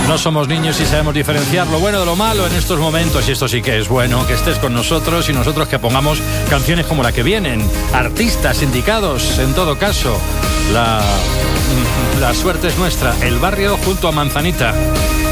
No somos niños y sabemos diferenciar lo bueno de lo malo en estos momentos, y esto sí que es bueno, que estés con nosotros y nosotros que pongamos canciones como la que vienen, artistas indicados, en todo caso. La suerte es nuestra, El Barrio junto a Manzanita.